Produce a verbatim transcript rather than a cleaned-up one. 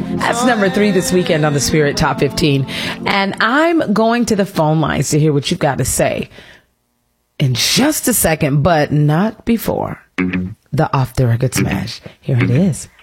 That's number three this weekend on the Spirit Top fifteen. And I'm going to the phone lines to hear what you've got to say in just a second, but not before the Off the Record Smash. Here it is.